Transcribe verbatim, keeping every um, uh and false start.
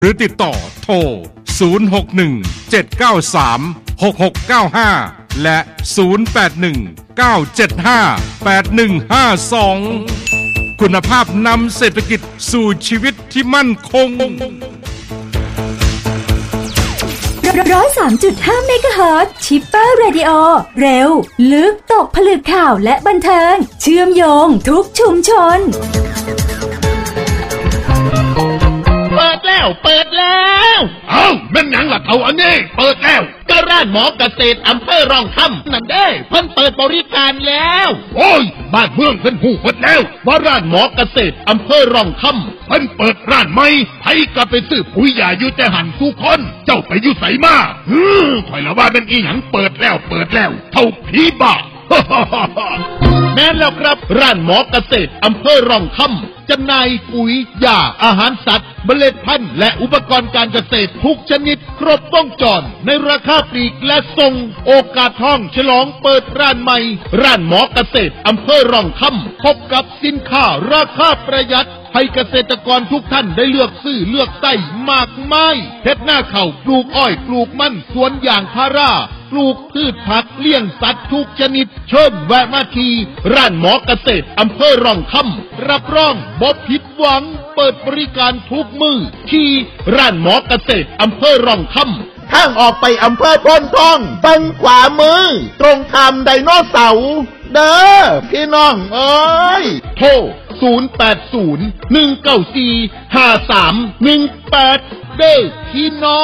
หรือติดต่อโทรศูนย์ หก หนึ่ง เจ็ด เก้า สาม หก หก เก้า ห้าและศูนย์ แปด หนึ่ง เก้า เจ็ด ห้า แปด หนึ่ง ห้า สองคุณภาพนำเศรษฐกิจสู่ชีวิตที่มั่นคงร้อยสามจุดห้าเมกะเฮิรตซ์ชิปเปอร์เรดิโอเร็วลึกตกผลึกข่าวและบันเทิงเชื่อมโยงทุกชุมชนเปิดแล้วเปิดแล้วเอ้าแม่นหยังล่ะเท่าอันนี้เปิดแล้วก็ร้านหมอเกษตรอำเภอร่องคำนั่นเด้เพิ่นเปิดบริการแล้วโอ้ยบ้านเมืองเพิ่นหูเปิดแล้วว่าร้านหมอเกษตรอำเภอร่องคำเพิ่นเปิดร้านใหม่ไผก็ไปซื้อปุ๋ยยาอยู่แต่หันทุกคนเจ้าไปอยู่ไสมาฮือข่อยละว่าเป็นอีหยังเปิดแล้วเปิดแล้วเท่าผีบ้าแม่นแล้วครับร้านหมอเกษตรอำเภอร่องคำจำหน่ายปุ๋ยยาอาหารสัตว์เมล็ดพันธุ์และอุปกรณ์การเกษตรทุกชนิดครบวงจรในราคาปลีกและส่งโอกาสทองฉลองเปิดร้านใหม่ร้านหมอเกษตรอำเภอร่องคำพบกับสินค้าราคาประหยัดให้เกษตรกรทุกท่านได้เลือกซื้อเลือกใช้มากมายเฮ็ดหน้าข้าวปลูกอ้อยปลูกมันสวนยางพาราปลูกพืชผักเลี้ยงสัตว์ทุกชนิดเชิญแวะมาที่ร้านหมอเกษตรอำเภอร่องคำรับรองบ่ผิดหวังเปิดบริการทุกมือที่ร้านหมอเกษตรอำเภอร่องคำทางออกไปอำเภอพนทองฝั่งขวามือตรงข้ามไดโนเสาร์เด้อพี่น้องเอ้ยโทรศูนย์ แปด ศูนย์ หนึ่ง เก้า สี่ ห้า สาม หนึ่ง แปดเด้อพี่น้อง